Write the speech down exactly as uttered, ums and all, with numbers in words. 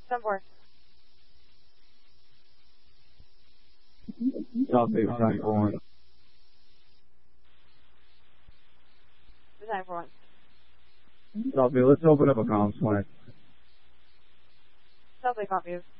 ten four. Copy, ten four. nine four one. Copy, let's open up a comms point. Sounds like copy.